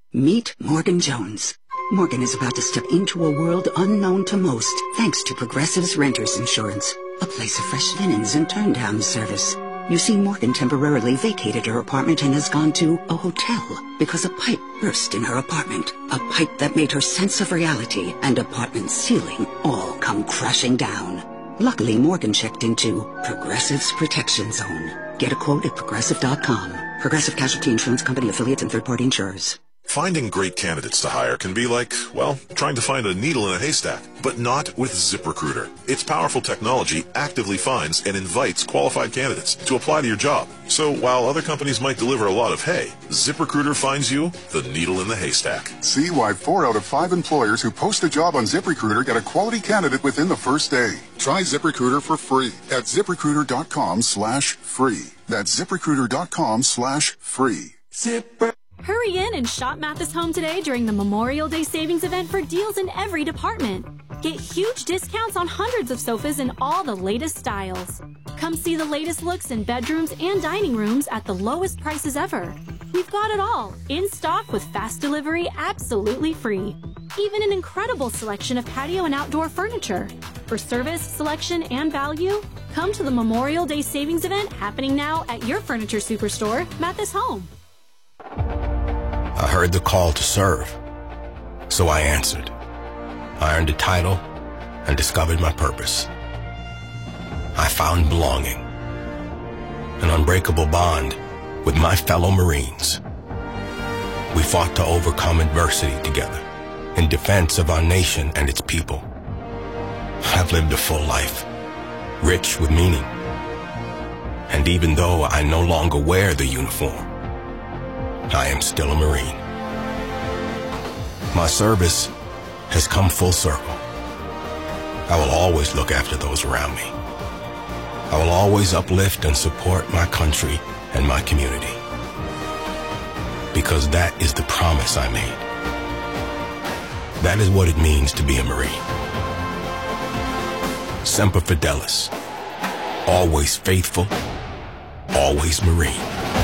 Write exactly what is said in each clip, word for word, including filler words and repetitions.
Meet Morgan Jones. Morgan is about to step into a world unknown to most, thanks to Progressive's Renters Insurance, a place of fresh linens and turn-down service. You see, Morgan temporarily vacated her apartment and has gone to a hotel because a pipe burst in her apartment. A pipe that made her sense of reality and apartment ceiling all come crashing down. Luckily, Morgan checked into Progressive's Protection Zone. Get a quote at Progressive dot com. Progressive Casualty Insurance Company, affiliates, and third-party insurers. Finding great candidates to hire can be like, well, trying to find a needle in a haystack, but not with ZipRecruiter. Its powerful technology actively finds and invites qualified candidates to apply to your job. So while other companies might deliver a lot of hay, ZipRecruiter finds you the needle in the haystack. See why four out of five employers who post a job on ZipRecruiter get a quality candidate within the first day. Try ZipRecruiter for free at ZipRecruiter.com slash free. That's ZipRecruiter.com slash free. Zipper. Hurry in and shop Mathis Home today during the Memorial Day Savings Event for deals in every department. Get huge discounts on hundreds of sofas in all the latest styles. Come see the latest looks in bedrooms and dining rooms at the lowest prices ever. We've got it all, in stock with fast delivery absolutely free. Even an incredible selection of patio and outdoor furniture. For service, selection, and value, come to the Memorial Day Savings Event happening now at your furniture superstore, Mathis Home. I heard the call to serve, so I answered. I earned a title and discovered my purpose. I found belonging, an unbreakable bond with my fellow Marines. We fought to overcome adversity together in defense of our nation and its people. I've lived a full life, rich with meaning. And even though I no longer wear the uniform, I am still a Marine. My service has come full circle. I will always look after those around me. I will always uplift and support my country and my community. Because that is the promise I made. That is what it means to be a Marine. Semper Fidelis. Always faithful. Always Marine.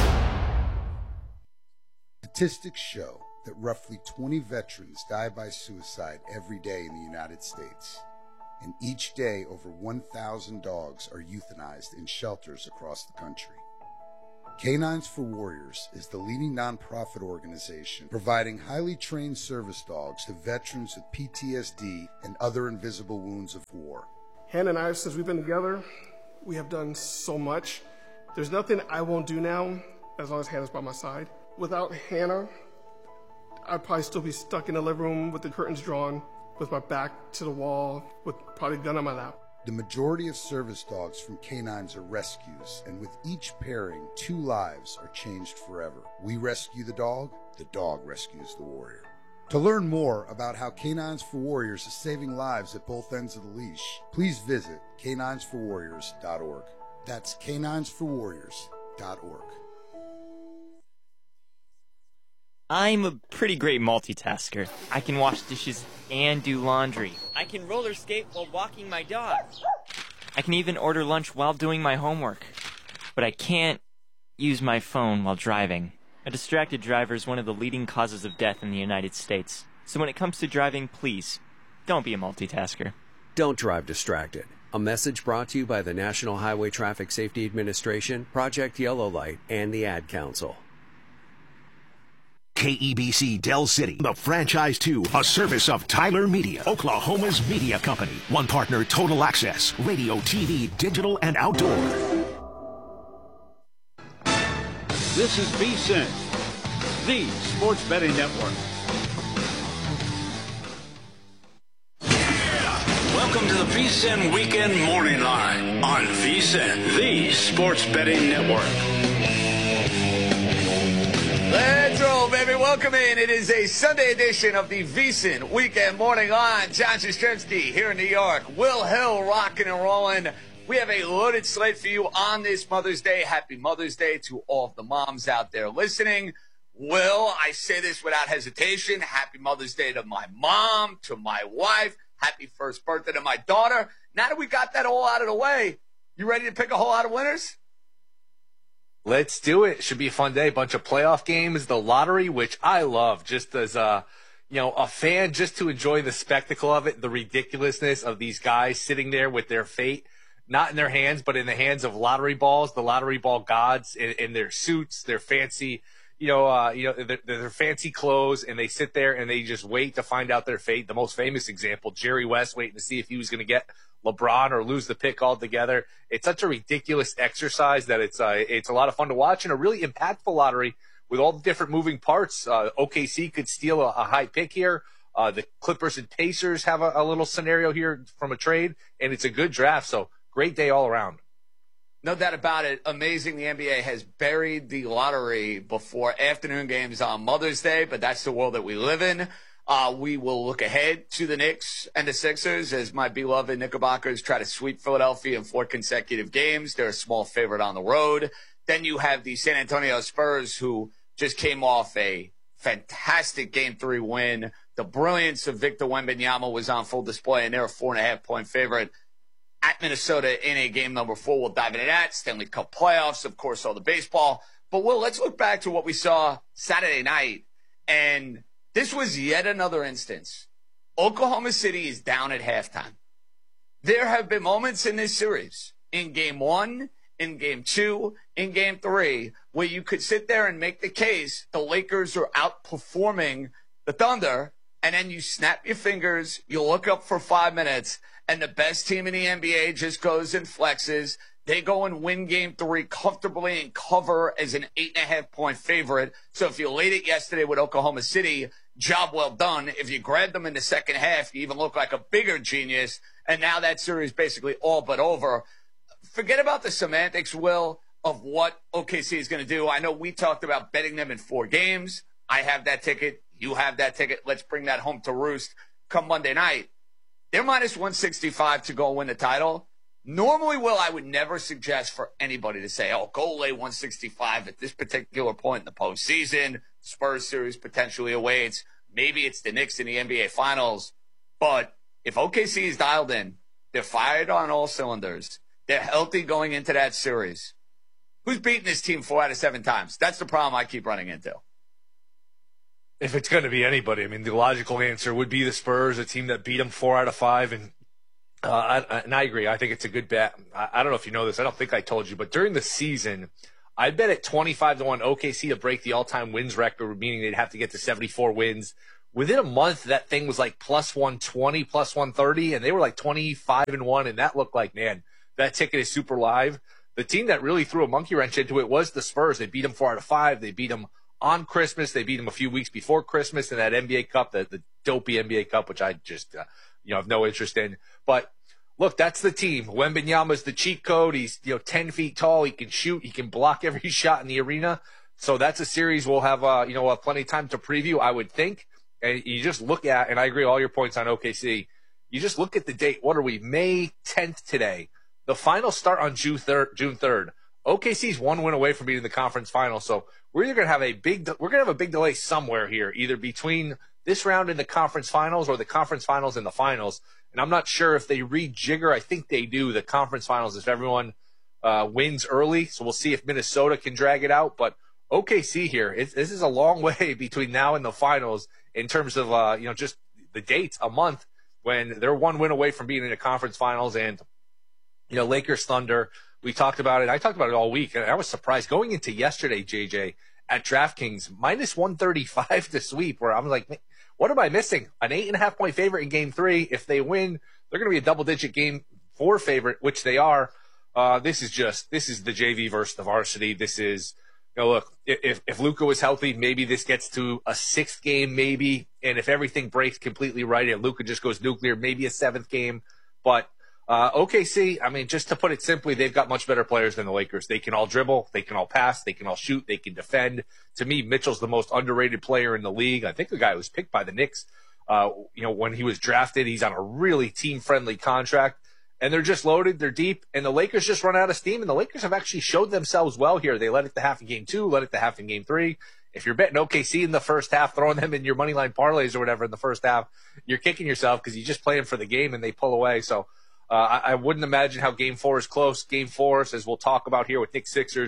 Statistics show that roughly twenty veterans die by suicide every day in the United States. And each day, over one thousand dogs are euthanized in shelters across the country. Canines for Warriors is the leading nonprofit organization providing highly trained service dogs to veterans with P T S D and other invisible wounds of war. Hannah and I, since we've been together, we have done so much. There's nothing I won't do now as long as Hannah's by my side. Without Hannah, I'd probably still be stuck in the living room with the curtains drawn, with my back to the wall, with probably a gun on my lap. The majority of service dogs from canines are rescues, and with each pairing, two lives are changed forever. We rescue the dog, the dog rescues the warrior. To learn more about how Canines for Warriors is saving lives at both ends of the leash, please visit canines for warriors dot org. That's canines for warriors dot org. I'm a pretty great multitasker. I can wash dishes and do laundry. I can roller skate while walking my dog. I can even order lunch while doing my homework. But I can't use my phone while driving. A distracted driver is one of the leading causes of death in the United States. So when it comes to driving, please, don't be a multitasker. Don't drive distracted. A message brought to you by the National Highway Traffic Safety Administration, Project Yellow Light, and the Ad Council. K E B C Del City, the franchise to a service of Tyler Media, Oklahoma's media company. One partner, Total Access, radio, T V, digital, and outdoor. This is V S I N, the Sports Betting Network. Welcome to the V S I N Weekend Morning Line on V S I N, the Sports Betting Network. Let's roll, baby. Welcome in. It is a Sunday edition of the V S I N Weekend Morning Line. John Jastrzemski here in New York. Will Hill rocking and rolling. We have a loaded slate for you on this Mother's Day. Happy Mother's Day to all of the moms out there listening. Will, I say this without hesitation. Happy Mother's Day to my mom, to my wife. Happy first birthday to my daughter. Now that we got that all out of the way, you ready to pick a whole lot of winners? Let's do it. Should be a fun day. Bunch of playoff games, the lottery, which I love just as a, you know, a fan, just to enjoy the spectacle of it, the ridiculousness of these guys sitting there with their fate, not in their hands, but in the hands of lottery balls, the lottery ball gods in, in their suits, their fancy, you know, uh, you know, their, their fancy clothes, and they sit there and they just wait to find out their fate. The most famous example, Jerry West waiting to see if he was going to get LeBron or lose the pick altogether. It's such a ridiculous exercise that it's uh, it's a lot of fun to watch, and a really impactful lottery with all the different moving parts. Uh, O K C could steal a, a high pick here. Uh, the Clippers and Pacers have a, a little scenario here from a trade, and it's a good draft. So great day all around. No doubt about it. Amazing. The N B A has buried the lottery before afternoon games on Mother's Day, but that's the world that we live in. Uh, we will look ahead to the Knicks and the Sixers as my beloved Knickerbockers try to sweep Philadelphia in four consecutive games. They're a small favorite on the road. Then you have the San Antonio Spurs, who just came off a fantastic Game three win. The brilliance of Victor Wembanyama was on full display, and they're a four and a half point favorite at Minnesota in a game number four. We'll dive into that. Stanley Cup playoffs, of course, all the baseball. But, Will, let's look back to what we saw Saturday night. And this was yet another instance. Oklahoma City is down at halftime. There have been moments in this series, in game one, in game two, in game three, where you could sit there and make the case the Lakers are outperforming the Thunder, and then you snap your fingers, you look up for five minutes, and the best team in the N B A just goes and flexes. They go and win game three comfortably and cover as an eight and a half point favorite. So if you laid it yesterday with Oklahoma City, job well done. If you grabbed them in the second half, you even look like a bigger genius. And now that series basically all but over. Forget about the semantics, Will, of what O K C is going to do. I know we talked about betting them in four games. I have that ticket. You have that ticket. Let's bring that home to roost come Monday night. They're minus one sixty-five to go win the title. Normally, Will, I would never suggest for anybody to say, oh, go lay one sixty-five at this particular point in the postseason. Spurs series potentially awaits. Maybe it's the Knicks in the N B A Finals. But if O K C is dialed in, they're fired on all cylinders, they're healthy going into that series. Who's beaten this team four out of seven times? That's the problem I keep running into. If it's going to be anybody, I mean, the logical answer would be the Spurs, a team that beat them four out of five. And uh, I, and I agree. I think it's a good bet. I, I don't know if you know this. I don't think I told you. But during the season, I bet at twenty-five to one O K C to break the all-time wins record, meaning they'd have to get to seventy-four wins. Within a month, that thing was like plus one twenty, plus one thirty, and they were like twenty-five and one. And that looked like, man, that ticket is super live. The team that really threw a monkey wrench into it was the Spurs. They beat them four out of five. They beat them on Christmas. They beat them a few weeks before Christmas in that N B A Cup, the, the dopey N B A Cup, which I just, uh, you know, have no interest in. But look, that's the team. Wembanyama's the cheat code. He's, you know, ten feet tall. He can shoot. He can block every shot in the arena. So that's a series we'll have, uh, you know, we'll have plenty of time to preview, I would think. And you just look at, and I agree all your points on O K C. You just look at the date. What are we? May tenth today. The finals start on June third. June third. O K C's one win away from being in the conference final. So we're either going to have a big, we're going to have a big delay somewhere here, either between this round in the conference finals or the conference finals and the finals. And I'm not sure if they rejigger. I think they do the conference finals if everyone uh, wins early. So we'll see if Minnesota can drag it out. But O K C here, it's, this is a long way between now and the finals in terms of, uh, you know, just the dates, a month when they're one win away from being in the conference finals. And, you know, Lakers Thunder, we talked about it. I talked about it all week. And I was surprised going into yesterday, J J, at DraftKings, minus one thirty-five to sweep, where I'm like, what am I missing? An eight and a half point favorite in game three. If they win, they're going to be a double digit game four favorite, which they are. Uh, this is just, this is the J V versus the varsity. This is, you know, look, if, if Luka was healthy, maybe this gets to a sixth game, maybe. And if everything breaks completely right and Luka just goes nuclear, maybe a seventh game. But Uh, O K C, I mean, just to put it simply, they've got much better players than the Lakers. They can all dribble, they can all pass, they can all shoot, they can defend. To me, Mitchell's the most underrated player in the league. I think the guy who was picked by the Knicks, uh, you know, when he was drafted, he's on a really team-friendly contract. And they're just loaded, they're deep, and the Lakers just run out of steam. And the Lakers have actually showed themselves well here. They led it to half in game two, led it to half in game three. If you're betting O K C in the first half, throwing them in your money line parlays or whatever in the first half, you're kicking yourself because you just play them for the game and they pull away. So, Uh, I, I wouldn't imagine how game four is close. Game four, as we'll talk about here with Knicks Sixers,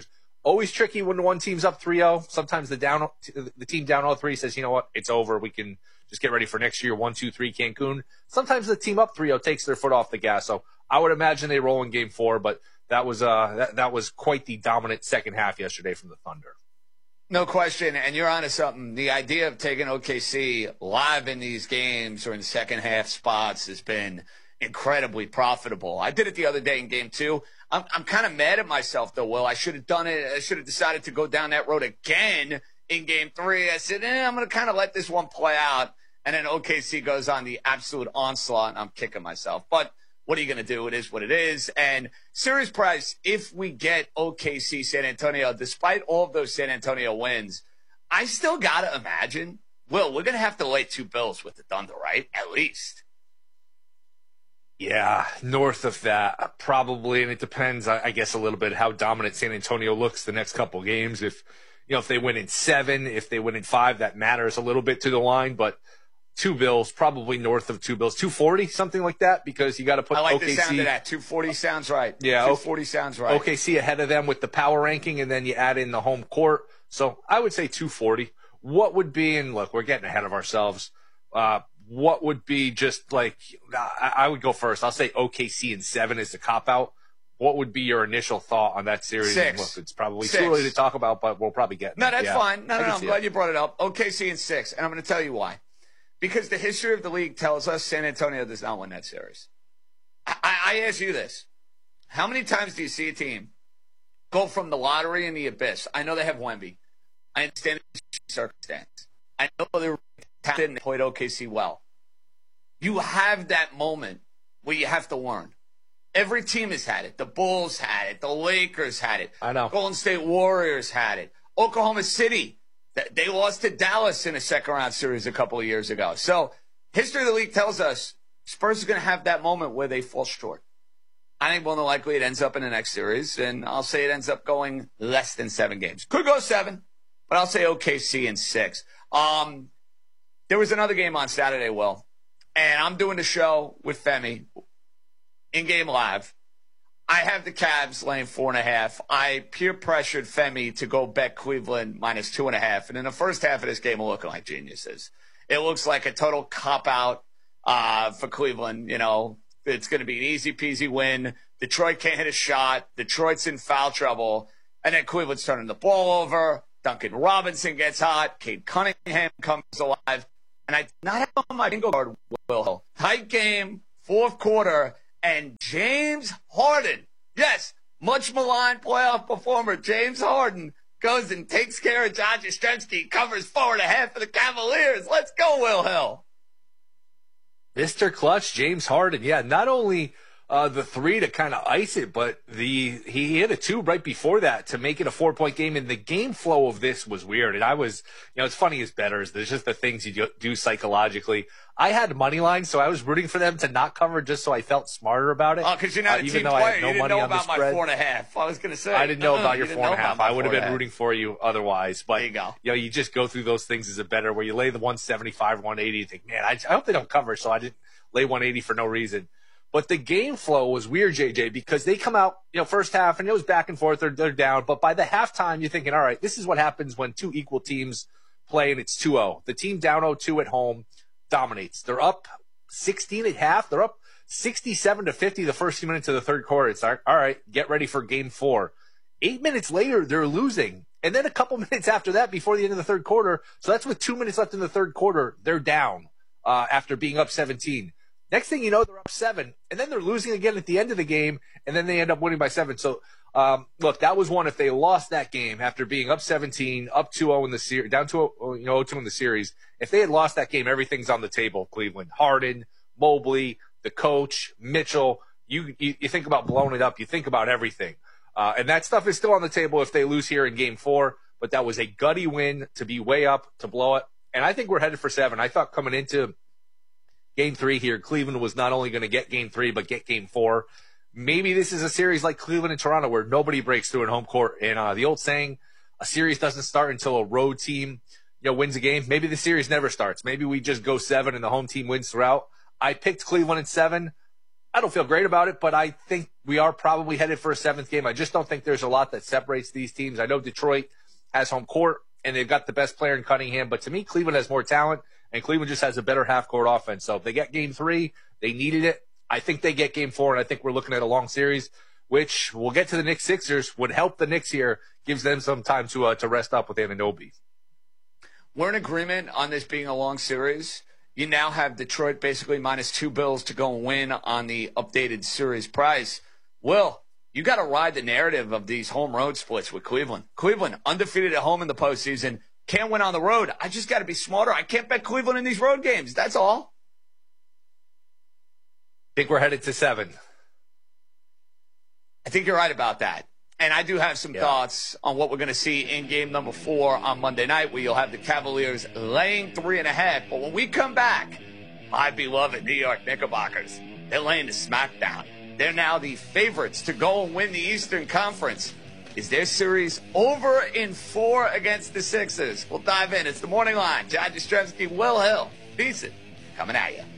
Always tricky when one team's up three oh. Sometimes the down, the team down oh three says, you know what, it's over. We can just get ready for next year, one two three Cancun. Sometimes the team up three oh takes their foot off the gas. So I would imagine they roll in game four, but that was uh that, that was quite the dominant second half yesterday from the Thunder. No question, and you're onto something. The idea of taking O K C live in these games or in second half spots has been incredibly profitable. I did it the other day in game two. I'm I'm kind of mad at myself, though, Will. I should have done it. I should have decided to go down that road again in game three. I said, eh, I'm going to kind of let this one play out, and then O K C goes on the absolute onslaught, and I'm kicking myself. But what are you going to do? It is what it is. And series price, if we get O K C San Antonio, despite all of those San Antonio wins, I still got to imagine, Will, we're going to have to lay two bills with the Thunder, right? At least. Yeah, north of that, probably. And it depends, I guess, a little bit how dominant San Antonio looks the next couple games. If, you know, if they win in seven, if they win in five, that matters a little bit to the line. But two bills, probably north of two bills, two forty, something like that, because you got to put I like O K C. the sound of that. two forty sounds right. Yeah, two forty sounds right. O K C ahead of them with the power ranking, and then you add in the home court. So I would say two forty. What would be, and look, we're getting ahead of ourselves. Uh, what would be just like, I, I would go first. I'll say O K C in seven is the cop out. What would be your initial thought on that series? Six. Look, it's probably Six. too early to talk about, but we'll probably get. No, that's yeah. fine. No, I no, can no. I'm see glad it. you brought it up. O K C in six, and I'm going to tell you why. Because the history of the league tells us San Antonio does not win that series. I, I ask you this. How many times do you see a team go from the lottery and the abyss? I know they have Wemby. I understand the circumstance. I know they're talented and they played O K C well. You have that moment where you have to learn. Every team has had it. The Bulls had it. The Lakers had it. I know. Golden State Warriors had it. Oklahoma City. They lost to Dallas in a second-round series a couple of years ago. So history of the league tells us Spurs are going to have that moment where they fall short. I think more than likely it ends up in the next series, and I'll say it ends up going less than seven games. Could go seven, but I'll say O K C in six. Um, there was another game on Saturday, Will, and I'm doing the show with Femi, in-game live. I have the Cavs laying four and a half. I peer pressured Femi to go bet Cleveland minus two and a half. And in the first half of this game, we're looking like geniuses. It looks like a total cop-out uh, for Cleveland. You know, it's going to be an easy-peasy win. Detroit can't hit a shot. Detroit's in foul trouble. And then Cleveland's turning the ball over. Duncan Robinson gets hot. Cade Cunningham comes alive. And I did not have on my bingo card, Will. Tight game, fourth quarter. And James Harden, yes, much maligned playoff performer, James Harden, goes and takes care of John Jastrzemski, covers four and a half for the Cavaliers. Let's go, Will Hill. Mister Clutch, James Harden. Yeah, not only uh, the three to kind of ice it, but the he hit a two right before that to make it a four-point game. And the game flow of this was weird. And I was, you know, it's funny as bettors. There's just the things you do, do psychologically. I had money line, so I was rooting for them to not cover just so I felt smarter about it. Oh, because you're not uh, a even team though player. I had no you didn't money know on the about my spread. four and a half. I was going to say. I didn't know uh, about your you four and a half. I would have been half. rooting for you otherwise. But there you go. You know, you just go through those things as a bettor where you lay the one seventy-five, one eighty, and think, man, I, I hope they don't cover, so I didn't lay one eighty for no reason. But the game flow was weird, J J, because they come out, you know, first half, and it was back and forth. They're, they're down. But by the halftime, you're thinking, all right, this is what happens when two equal teams play, and it's two oh. The team down oh two at home dominates. They're up sixteen at half. They're up sixty-seven to fifty the first few minutes of the third quarter. It's like, all right, get ready for game four. Eight minutes later, they're losing. And then a couple minutes after that, before the end of the third quarter, so that's with two minutes left in the third quarter, they're down uh, after being up seventeen. Next thing you know, they're up seven, and then they're losing again at the end of the game, and then they end up winning by seven. So, um, look, that was one. If they lost that game after being up seventeen, up two oh in the series, down to you know oh two in the series, if they had lost that game, everything's on the table. Cleveland, Harden, Mobley, the coach, Mitchell. You you, you think about blowing it up. You think about everything, uh, and that stuff is still on the table if they lose here in Game Four. But that was a gutty win to be way up to blow it, and I think we're headed for seven. I thought coming into Game three here, Cleveland was not only going to get game three, but get game four. Maybe this is a series like Cleveland and Toronto where nobody breaks through in home court. And uh, the old saying, a series doesn't start until a road team, you know, wins a game. Maybe the series never starts. Maybe we just go seven and the home team wins throughout. I picked Cleveland at seven. I don't feel great about it, but I think we are probably headed for a seventh game. I just don't think there's a lot that separates these teams. I know Detroit has home court, and they've got the best player in Cunningham, but to me, Cleveland has more talent, and Cleveland just has a better half-court offense. So if they get game three, they needed it. I think they get game four, and I think we're looking at a long series, which we'll get to the Knicks Sixers, would help the Knicks here, gives them some time to uh, to rest up with Anunoby. We're in agreement on this being a long series. You now have Detroit basically minus two bills to go and win on the updated series price. Will, you got to ride the narrative of these home road splits with Cleveland. Cleveland, undefeated at home in the postseason, can't win on the road. I just got to be smarter. I can't bet Cleveland in these road games. That's all. I think we're headed to seven. I think you're right about that. And I do have some yeah. thoughts on what we're going to see in game number four on Monday night, where you'll have the Cavaliers laying three and a half. But when we come back, my beloved New York Knickerbockers, they're laying the smackdown. They're now the favorites to go and win the Eastern Conference. Is their series over in four against the Sixers? We'll dive in. It's the Morning Line. John Jastrzemski, Will Hill, VSiN, coming at you.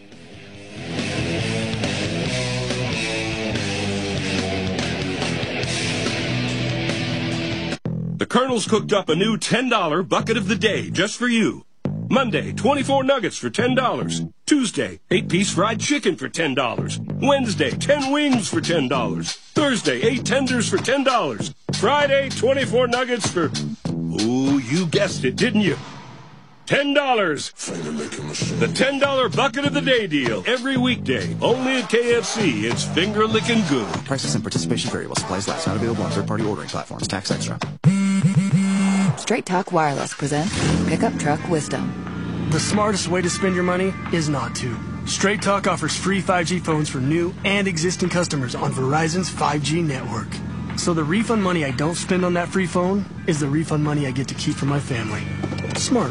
The Colonel's cooked up a new ten dollar bucket of the day just for you. Monday, twenty-four nuggets for ten dollars. Tuesday, eight-piece fried chicken for ten dollars. Wednesday, ten wings for ten dollars. Thursday, eight tenders for ten dollars. Friday, twenty-four nuggets for... Oh, you guessed it, didn't you? ten dollars. The ten dollar bucket of the day deal. Every weekday. Only at K F C. It's finger-licking good. Prices and participation variable. Supplies last. Not available on third-party ordering platforms. Tax extra. Straight Talk Wireless presents Pickup Truck Wisdom. The smartest way to spend your money is not to. Straight Talk offers free five G phones for new and existing customers on Verizon's five G network. So the refund money I don't spend on that free phone is the refund money I get to keep for my family. Smart.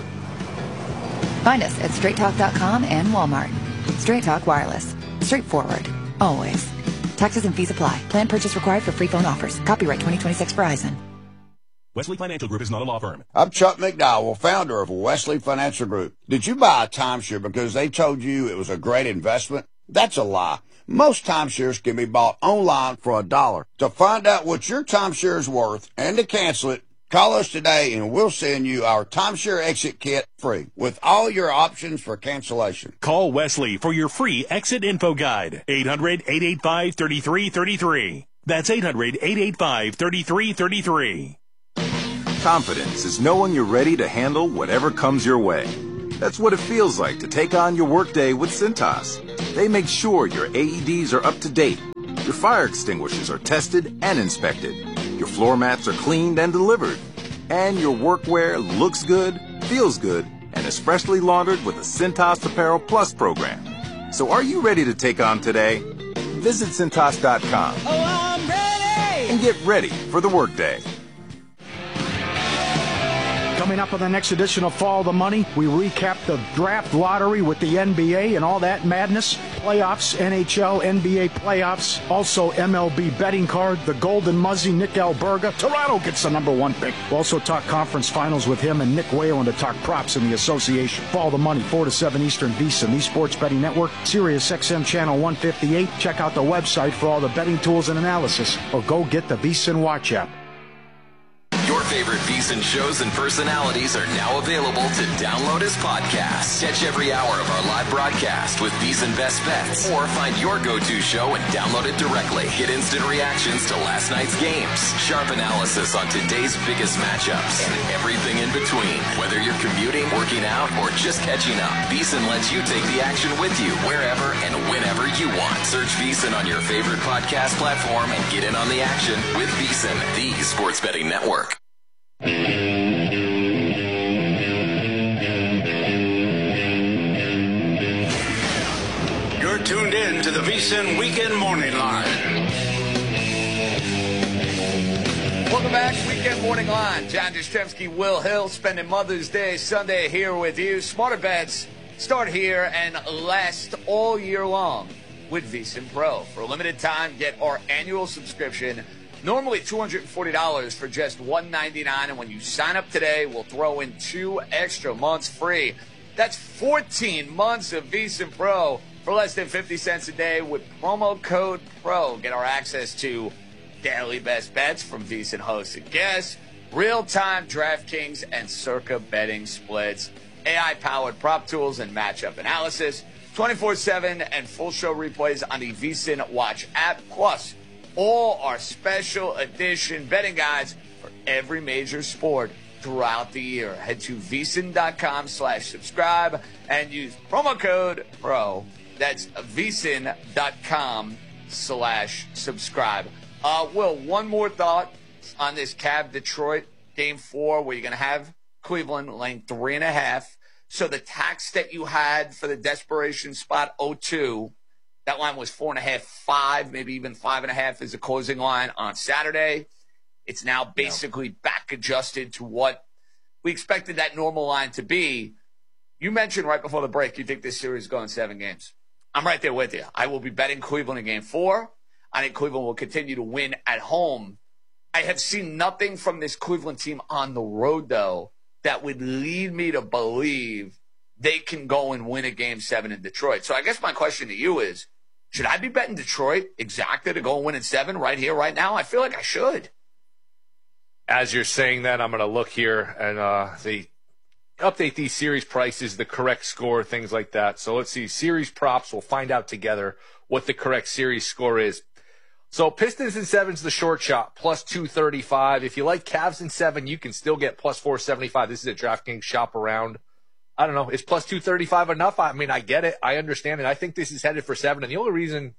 Find us at straight talk dot com and Walmart. Straight Talk Wireless. Straightforward. Always. Taxes and fees apply. Plan purchase required for free phone offers. Copyright twenty twenty-six Verizon. Wesley Financial Group is not a law firm. I'm Chuck McDowell, founder of Wesley Financial Group. Did you buy a timeshare because they told you it was a great investment? That's a lie. Most timeshares can be bought online for a dollar. To find out what your timeshare is worth and to cancel it, call us today and we'll send you our timeshare exit kit free with all your options for cancellation. Call Wesley for your free exit info guide. eight hundred, eight eight five, three three three three. That's eight hundred, eight eight five, three three three three. Confidence is knowing you're ready to handle whatever comes your way. That's what it feels like to take on your workday with Cintas. They make sure your A E Ds are up to date, your fire extinguishers are tested and inspected, your floor mats are cleaned and delivered, and your workwear looks good, feels good, and is freshly laundered with the Cintas Apparel Plus program. So are you ready to take on today? Visit Cintas dot com oh, I'm ready! and get ready for the workday. Coming up on the next edition of Follow the Money, we recap the draft lottery with the N B A and all that madness, playoffs, N H L, N B A playoffs, also M L B betting card, the Golden Muzzy, Nick Alberga. Toronto gets the number one pick. We'll also talk conference finals with him and Nick Whalen to talk props in the association. Follow the Money, four to seven Eastern, VSiN, the Sports Betting Network, Sirius X M Channel one fifty-eight. Check out the website for all the betting tools and analysis, or go get the VSiN Watch app. Your favorite VSiN shows and personalities are now available to download as podcasts. Catch every hour of our live broadcast with VSiN Best Bets, or find your go-to show and download it directly. Get instant reactions to last night's games, sharp analysis on today's biggest matchups, and everything in between. Whether you're commuting, working out, or just catching up, VSiN lets you take the action with you wherever and whenever you want. Search VSiN on your favorite podcast platform and get in on the action with VSiN, the Sports Betting Network. You're tuned in to the VSiN Weekend Morning Line. Welcome back, Weekend Morning Line. John Jastrzemski, Will Hill, spending Mother's Day Sunday here with you. Smarter bets start here and last all year long with VSiN Pro. For a limited time, get our annual subscription. Normally two hundred forty dollars for just one hundred ninety-nine dollars, and when you sign up today, we'll throw in two extra months free. That's fourteen months of VSiN Pro for less than fifty cents a day with promo code PRO. Get our access to daily best bets from VSiN hosts and guests, real-time DraftKings and Circa betting splits, A I-powered prop tools and matchup analysis, twenty-four seven and full show replays on the VSiN Watch app, plus all our special edition betting guides for every major sport throughout the year. Head to VSiN.com slash subscribe and use promo code PRO. That's VSiN.com slash subscribe. Uh, Will, one more thought on this Cavs-Detroit game four where you're going to have Cleveland laying three and a half. So the tax that you had for the desperation spot oh two, that line was four and a half, five, maybe even five and a half is a closing line on Saturday. It's now basically no. back adjusted to what we expected that normal line to be. You mentioned right before the break you think this series is going seven games. I'm right there with you. I will be betting Cleveland in game four. I think Cleveland will continue to win at home. I have seen nothing from this Cleveland team on the road, though, that would lead me to believe they can go and win a game seven in Detroit. So I guess my question to you is, should I be betting Detroit exactly to go and win in seven right here, right now? I feel like I should. As you're saying that, I'm going to look here and uh, they update these series prices, the correct score, things like that. So let's see. Series props, we'll find out together what the correct series score is. So Pistons and seven's the short shot, plus two thirty-five. If you like Cavs and seven, you can still get plus four seventy-five. This is a DraftKings shop around. I don't know. Is plus two thirty-five enough? I mean, I get it. I understand it. I think this is headed for seven. And the only reason,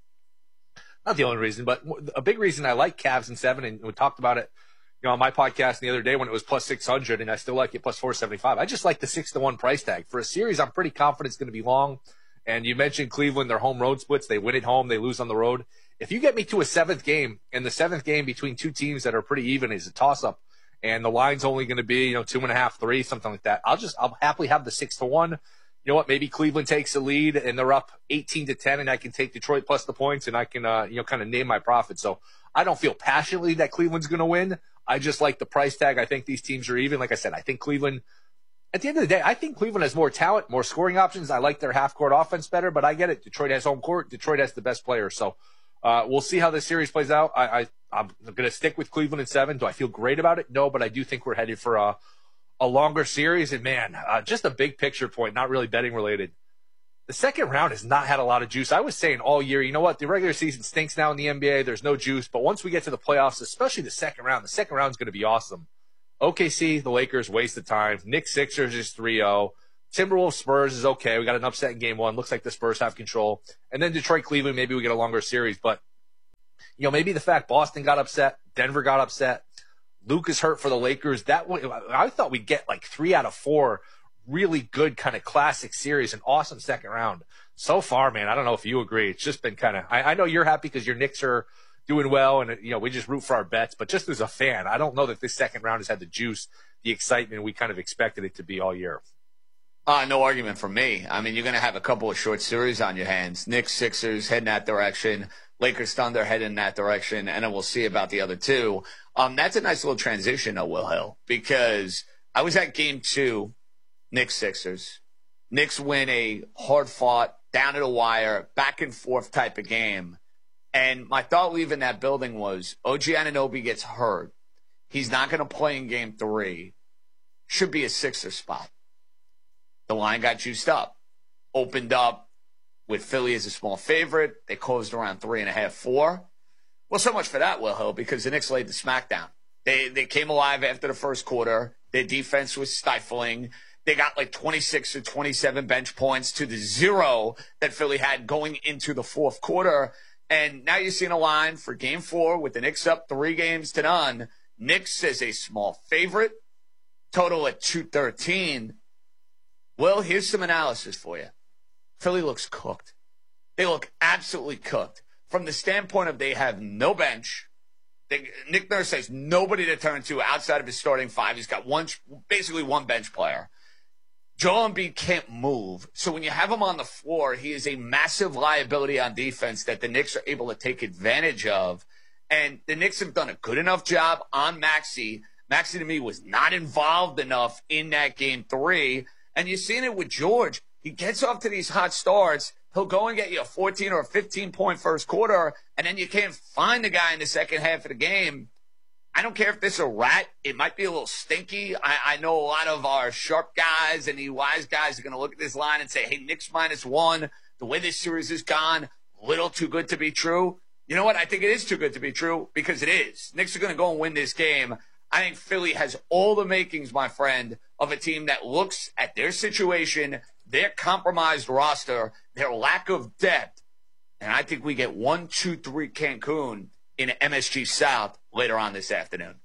not the only reason, but a big reason I like Cavs and seven, and we talked about it, you know, on my podcast the other day when it was plus six hundred, and I still like it plus four seventy-five. I just like the six to one price tag. For a series, I'm pretty confident it's going to be long. And you mentioned Cleveland, their home road splits. They win at home, they lose on the road. If you get me to a seventh game, and the seventh game between two teams that are pretty even is a toss-up, and the line's only going to be, you know, two and a half, three, something like that, I'll just, I'll happily have the six to one. You know what? Maybe Cleveland takes the lead, and they're up eighteen to ten, and I can take Detroit plus the points, and I can, uh, you know, kind of name my profit. So I don't feel passionately that Cleveland's going to win. I just like the price tag. I think these teams are even. Like I said, I think Cleveland, at the end of the day, I think Cleveland has more talent, more scoring options. I like their half-court offense better, but I get it. Detroit has home court. Detroit has the best players. So uh, we'll see how this series plays out. I, I, I'm going to stick with Cleveland in seven. Do I feel great about it? No, but I do think we're headed for a, a longer series. And, man, uh, just a big picture point, not really betting related. The second round has not had a lot of juice. I was saying all year, you know what? The regular season stinks now in the N B A. There's no juice. But once we get to the playoffs, especially the second round, the second round is going to be awesome. O K C, the Lakers, waste of time. Knicks, Sixers is three oh. Timberwolves, Spurs is okay. We got an upset in game one. Looks like the Spurs have control. And then Detroit, Cleveland, maybe we get a longer series. But, you know, maybe the fact Boston got upset, Denver got upset, Luke is hurt for the Lakers. That I thought we'd get like three out of four really good kind of classic series, an awesome second round. So far, man, I don't know if you agree. It's just been kind of, I, I know you're happy because your Knicks are doing well and, you know, we just root for our bets. But just as a fan, I don't know that this second round has had the juice, the excitement we kind of expected it to be all year. Uh, no argument from me. I mean, you're going to have a couple of short series on your hands. Knicks, Sixers heading that direction. Lakers, Thunder heading in that direction. And then we'll see about the other two. Um, that's a nice little transition, though, Will Hill, because I was at game two, Knicks, Sixers. Knicks win a hard-fought, down to the wire, back and forth type of game. And my thought leaving that building was O G Anunoby gets hurt. He's not going to play in game three. Should be a Sixer spot. The line got juiced up. Opened up with Philly as a small favorite. They closed around three and a half, four. Well, so much for that, Will Hill, because the Knicks laid the smackdown. They they came alive after the first quarter. Their defense was stifling. They got like twenty-six or twenty-seven bench points to the zero that Philly had going into the fourth quarter. And now you're seeing a line for game four with the Knicks up three games to none. Knicks as a small favorite, total at two thirteen. Well, here's some analysis for you. Philly looks cooked. They look absolutely cooked. From the standpoint of they have no bench. They, Nick Nurse has nobody to turn to outside of his starting five. He's got one, basically one bench player. Joel Embiid can't move. So when you have him on the floor, he is a massive liability on defense that the Knicks are able to take advantage of. And the Knicks have done a good enough job on Maxey. Maxey, to me, was not involved enough in that game three. And you're seeing it with George. He gets off to these hot starts, He'll go and get you a fourteen or a fifteen point first quarter, and then you can't find the guy in the second half of the game. I don't care if this is a rat. It might be a little stinky. I, I know a lot of our sharp guys and the wise guys are going to look at this line and say, hey, Knicks minus one. The way this series has gone, a little too good to be true. You know what? I think it is too good to be true because it is. Knicks are going to go and win this game. I think Philly has all the makings, my friend, of a team that looks at their situation, their compromised roster, their lack of depth. And I think we get one, two, three Cancun in M S G South later on this afternoon.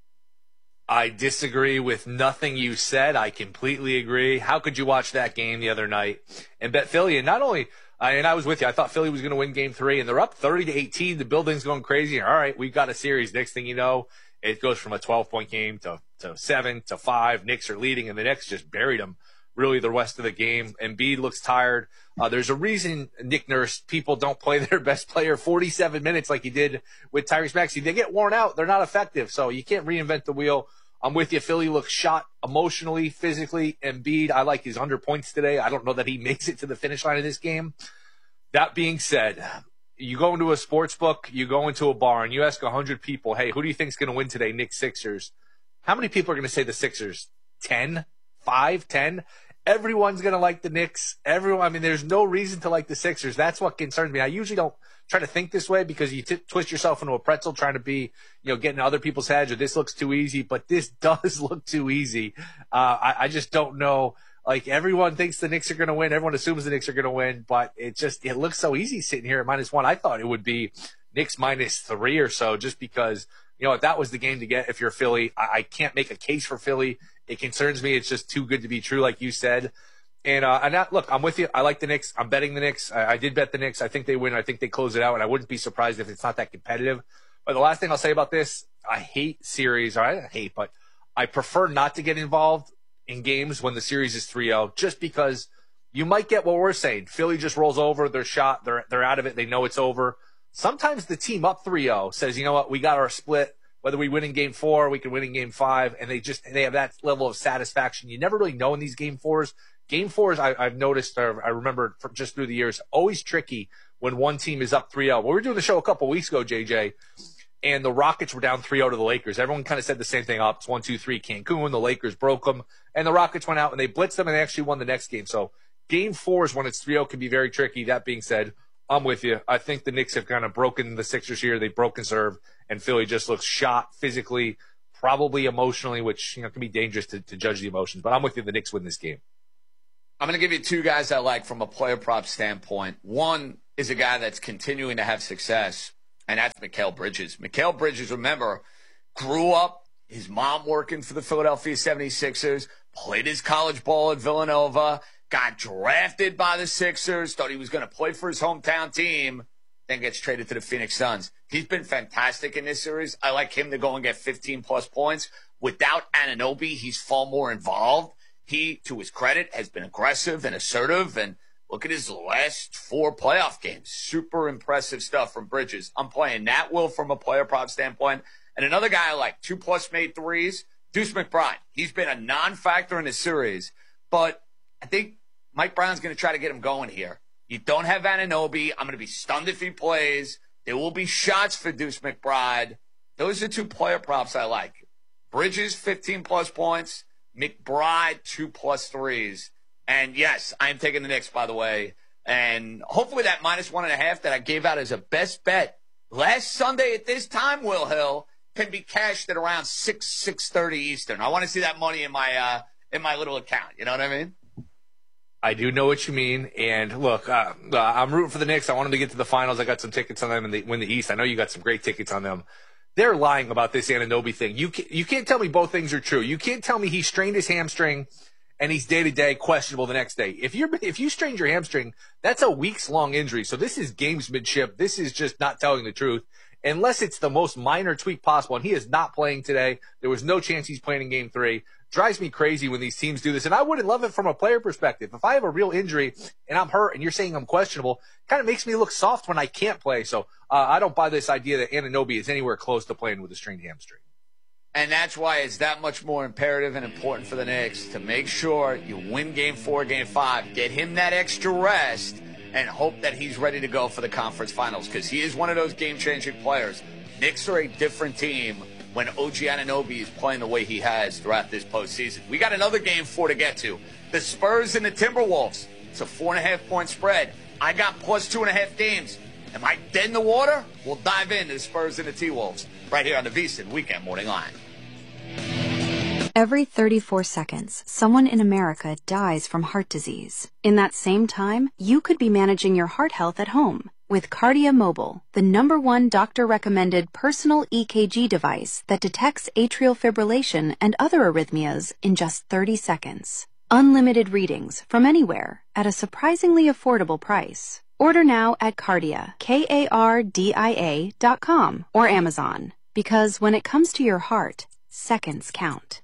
I disagree with nothing you said. I completely agree. How could you watch that game the other night and bet Philly? And not only, uh, and I was with you, I thought Philly was going to win game three, and they're up thirty to eighteen. The building's going crazy. All right, we've got a series. Next thing you know, it goes from a twelve-point game to, to seven to five. Knicks are leading, and the Knicks just buried them really the rest of the game. Embiid looks tired. Uh, there's a reason, Nick Nurse, people don't play their best player forty-seven minutes like he did with Tyrese Maxey. They get worn out. They're not effective, so you can't reinvent the wheel. I'm with you. Philly looks shot emotionally, physically. Embiid, I like his under points today. I don't know that he makes it to the finish line of this game. That being said, you go into a sports book, you go into a bar, and you ask one hundred people, hey, who do you think is going to win today, Knicks Sixers? How many people are going to say the Sixers? ten? five? ten? Everyone's going to like the Knicks. Everyone, I mean, there's no reason to like the Sixers. That's what concerns me. I usually don't try to think this way because you t- twist yourself into a pretzel trying to be, you know, getting other people's heads or this looks too easy, but this does look too easy. Uh, I, I just don't know. Like, everyone thinks the Knicks are going to win. Everyone assumes the Knicks are going to win, but it just, it looks so easy sitting here at minus one. I thought it would be Knicks minus three or so just because, you know, if that was the game to get if you're Philly, I, I can't make a case for Philly. It concerns me. It's just too good to be true, like you said. And, uh, and that, look, I'm with you. I like the Knicks. I'm betting the Knicks. I, I did bet the Knicks. I think they win. I think they close it out, and I wouldn't be surprised if it's not that competitive. But the last thing I'll say about this, I hate series. Or I hate, but I prefer not to get involved in games when the series is three oh, just because you might get what we're saying. Philly just rolls over. They're shot. They're, they're out of it. They know it's over. Sometimes the team up three oh says, you know what, we got our split. Whether we win in game four, we can win in game five, and they just they have that level of satisfaction. You never really know in these game fours. Game fours, I, I've noticed, or I remember from just through the years, always tricky when one team is up three oh. Well, we were doing the show a couple weeks ago, J J, and the Rockets were down three oh to the Lakers. Everyone kind of said the same thing. Up, it's one, two, three, Cancun. The Lakers broke them, and the Rockets went out, and they blitzed them, and they actually won the next game. So game fours, when it's three oh, can be very tricky. That being said, I'm with you. I think the Knicks have kind of broken the Sixers here. They've broken serve, and Philly just looks shot physically, probably emotionally, which, you know, can be dangerous to, to judge the emotions. But I'm with you. The Knicks win this game. I'm going to give you two guys I like from a player prop standpoint. One is a guy that's continuing to have success, and that's Mikal Bridges. Mikal Bridges, remember, grew up, his mom working for the Philadelphia seventy-sixers, played his college ball at Villanova, got drafted by the Sixers, thought he was going to play for his hometown team, then gets traded to the Phoenix Suns. He's been fantastic in this series. I like him to go and get fifteen-plus points. Without Anunoby, he's far more involved. He, to his credit, has been aggressive and assertive, and look at his last four playoff games. Super impressive stuff from Bridges. I'm playing Nat Will from a player prop standpoint. And another guy I like, two-plus made threes, Deuce McBride. He's been a non-factor in the series, but I think Mike Brown's going to try to get him going here. You don't have Anunoby. I'm going to be stunned if he plays. There will be shots for Deuce McBride. Those are two player props I like. Bridges, fifteen-plus points. McBride, two-plus threes. And, yes, I'm taking the Knicks, by the way. And hopefully that minus one and a half that I gave out as a best bet last Sunday at this time, Will Hill, can be cashed at around six, six thirty Eastern. I want to see that money in my uh, in my little account. You know what I mean? I do know what you mean. And, look, uh, uh, I'm rooting for the Knicks. I want them to get to the finals. I got some tickets on them and they win the East. I know you got some great tickets on them. They're lying about this Anunoby thing. You can't, you can't tell me both things are true. You can't tell me he strained his hamstring and he's day-to-day questionable the next day. If you're if you strained your hamstring, that's a weeks-long injury. So this is gamesmanship. This is just not telling the truth. Unless it's the most minor tweak possible, and he is not playing today. There was no chance he's playing in game three. Drives me crazy when these teams do this, and I wouldn't love it from a player perspective. If I have a real injury and I'm hurt and you're saying I'm questionable, kind of makes me look soft when I can't play. So uh, I don't buy this idea that Anunoby is anywhere close to playing with a strained hamstring. And that's why it's that much more imperative and important for the Knicks to make sure you win game four, game five, get him that extra rest, and hope that he's ready to go for the conference finals because he is one of those game-changing players. Knicks are a different team when O G Anunoby is playing the way he has throughout this postseason. We got another game four to get to. The Spurs and the Timberwolves. It's a four and a half point spread. I got plus two and a half games. Am I dead in the water? We'll dive into the Spurs and the T-Wolves right here on the VSiN Weekend Morning Line. Every thirty-four seconds, someone in America dies from heart disease. In that same time, you could be managing your heart health at home with Kardia Mobile, the number one doctor-recommended personal E K G device that detects atrial fibrillation and other arrhythmias in just thirty seconds. Unlimited readings from anywhere at a surprisingly affordable price. Order now at Kardia, K A R D I A dot com or Amazon. Because when it comes to your heart, seconds count.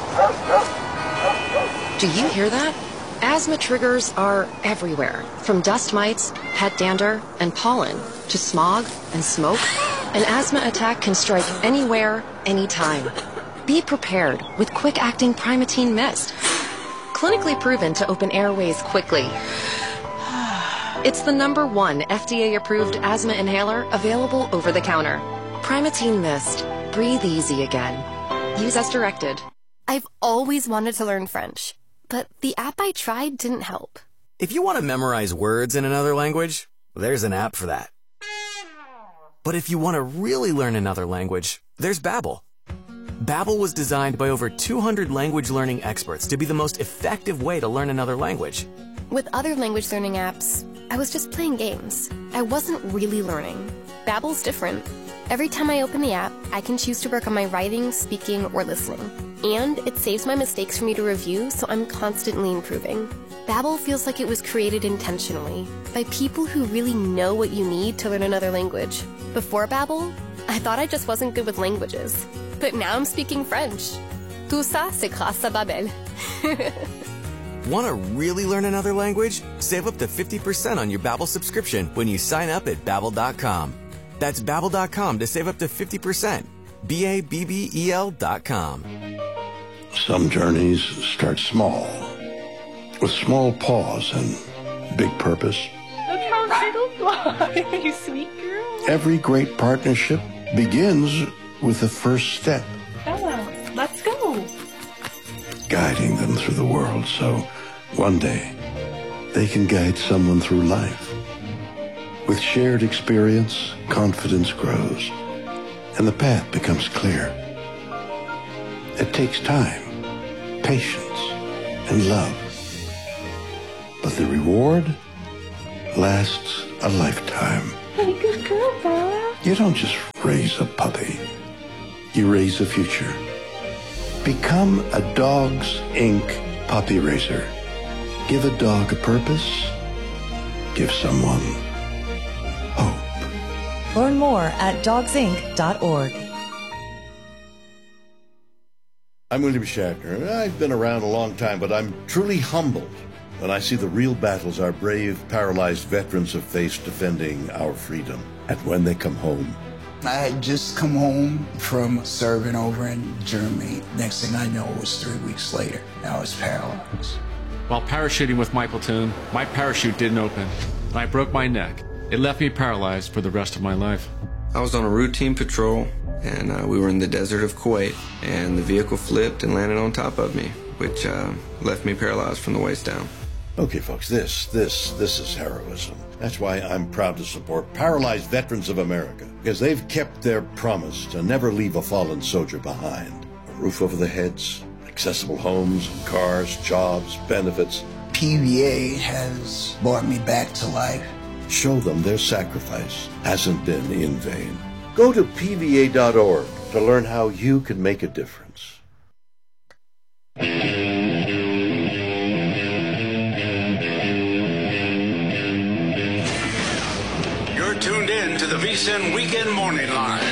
Do you hear that? Asthma triggers are everywhere, from dust mites, pet dander, and pollen, to smog and smoke. An asthma attack can strike anywhere, anytime. Be prepared with quick-acting Primatene Mist. Clinically proven to open airways quickly. It's the number one F D A-approved asthma inhaler available over the counter. Primatene Mist. Breathe easy again. Use as directed. I've always wanted to learn French, but the app I tried didn't help. If you want to memorize words in another language, there's an app for that. But if you want to really learn another language, there's Babbel. Babbel was designed by over two hundred language learning experts to be the most effective way to learn another language. With other language learning apps, I was just playing games. I wasn't really learning. Babbel's different. Every time I open the app, I can choose to work on my writing, speaking, or listening. And it saves my mistakes for me to review, so I'm constantly improving. Babbel feels like it was created intentionally by people who really know what you need to learn another language. Before Babbel, I thought I just wasn't good with languages. But now I'm speaking French. Tout ça, c'est grâce à Babbel. Want to really learn another language? Save up to fifty percent on your Babbel subscription when you sign up at Babbel dot com. That's Babbel dot com to save up to fifty percent. B A B B E L dot com. Some journeys start small, with small pause and big purpose. Look how little you are, you sweet girl. Every great partnership begins with the first step. Bella, let's go. Guiding them through the world so one day they can guide someone through life. With shared experience, confidence grows, and the path becomes clear. It takes time, patience, and love. But the reward lasts a lifetime. Hey, good girl, Bella. You don't just raise a puppy. You raise a future. Become a Dogs Incorporated puppy raiser. Give a dog a purpose. Give someone hope. Learn more at dogs inc dot org. I'm William Shatner. I've been around a long time, but I'm truly humbled when I see the real battles our brave, paralyzed veterans have faced defending our freedom. And when they come home, I had just come home from serving over in Germany. Next thing I know, it was three weeks later. I was paralyzed. While parachuting with my platoon, my parachute didn't open, and I broke my neck. It left me paralyzed for the rest of my life. I was on a routine patrol, and uh, we were in the desert of Kuwait, and the vehicle flipped and landed on top of me, which uh, left me paralyzed from the waist down. Okay, folks, this, this, this is heroism. That's why I'm proud to support Paralyzed Veterans of America, because they've kept their promise to never leave a fallen soldier behind. A roof over their heads, accessible homes, cars, jobs, benefits. P V A has brought me back to life. Show them their sacrifice hasn't been in vain. Go to P V A dot org to learn how you can make a difference. You're tuned in to the VSiN Weekend Morning Line.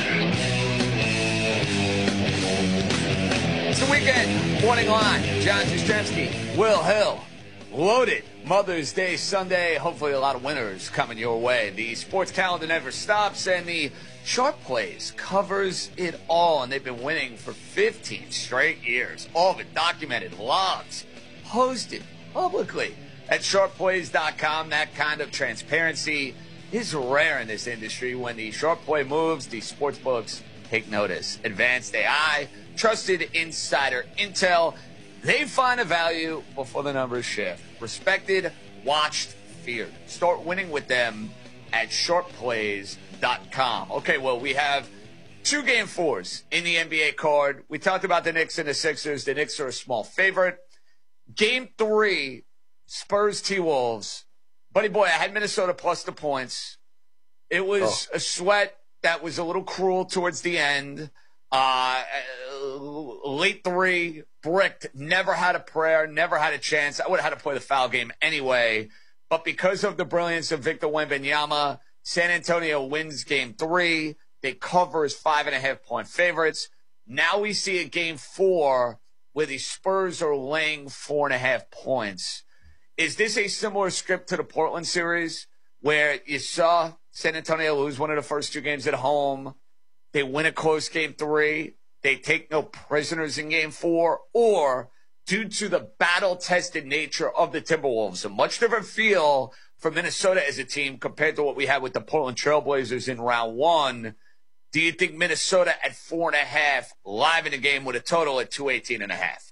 It's the Weekend Morning Line. John Jastrzemski, Will Hill, loaded Mother's Day Sunday. Hopefully a lot of winners coming your way. The sports calendar never stops, and the Sharp Plays covers it all, and they've been winning for fifteen straight years. All of it documented, logs, posted, publicly at sharp plays dot com. That kind of transparency is rare in this industry. When the sharp play moves, the sports books take notice. Advanced A I, trusted insider intel. They find a value before the numbers shift. Respected, watched, feared. Start winning with them at sharp plays dot com. Okay, well, we have two game fours in the N B A card. We talked about the Knicks and the Sixers. The Knicks are a small favorite. Game three, Spurs T-Wolves. Buddy boy, I had Minnesota plus the points. It was oh. a sweat that was a little cruel towards the end. Uh, late three, bricked, never had a prayer, never had a chance. I would have had to play the foul game anyway. But because of the brilliance of Victor Wembanyama, San Antonio wins game three. They cover as five and a half point favorites. Now we see a game four where the Spurs are laying four and a half points. Is this a similar script to the Portland series where you saw San Antonio lose one of the first two games at home? They win a close game three. They take no prisoners in game four. Or due to the battle-tested nature of the Timberwolves, a much different feel for Minnesota as a team compared to what we had with the Portland Trailblazers in round one. Do you think Minnesota at four and a half live in the game with a total at two eighteen and a half?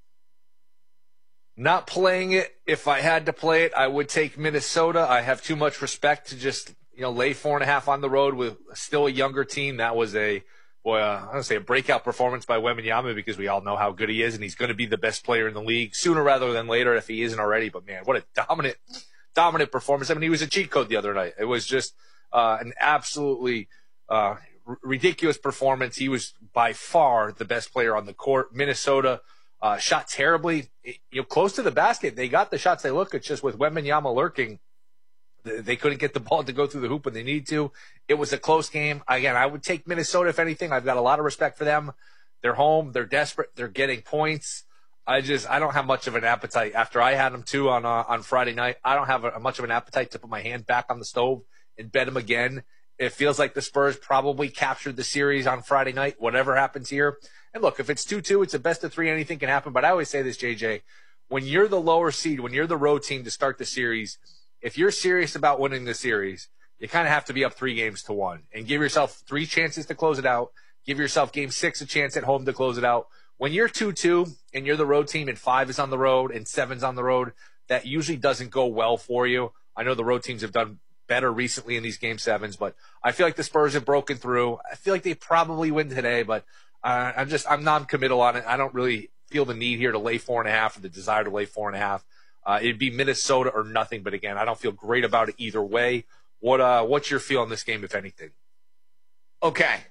Not playing it. If I had to play it, I would take Minnesota. I have too much respect to just, you know, lay four and a half on the road with still a younger team. That was a, boy, uh, I don't say a breakout performance by Wembanyama because we all know how good he is, and he's going to be the best player in the league sooner rather than later if he isn't already. But man, what a dominant, dominant performance. I mean, he was a cheat code the other night. It was just uh, an absolutely uh, r- ridiculous performance. He was by far the best player on the court. Minnesota uh, shot terribly, you know, close to the basket. They got the shots they look. It's just with Wembanyama lurking, they couldn't get the ball to go through the hoop when they needed to. It was a close game. Again, I would take Minnesota if anything. I've got a lot of respect for them. They're home. They're desperate. They're getting points. I just I don't have much of an appetite. After I had them too on uh, on Friday night, I don't have a, much of an appetite to put my hand back on the stove and bet them again. It feels like the Spurs probably captured the series on Friday night, whatever happens here. And look, if it's two two, it's a best of three. Anything can happen. But I always say this, J J, when you're the lower seed, when you're the road team to start the series, if you're serious about winning the series, you kind of have to be up three games to one and give yourself three chances to close it out. Give yourself game six a chance at home to close it out. When you're two two and you're the road team and five is on the road and seven's on the road, that usually doesn't go well for you. I know the road teams have done better recently in these game sevens, but I feel like the Spurs have broken through. I feel like they probably win today, but uh, I'm just, I'm non-committal on it. I don't really feel the need here to lay four and a half or the desire to lay four and a half. Uh, it'd be Minnesota or nothing, but again, I don't feel great about it either way. What, uh, what's your feel on this game, if anything? Okay.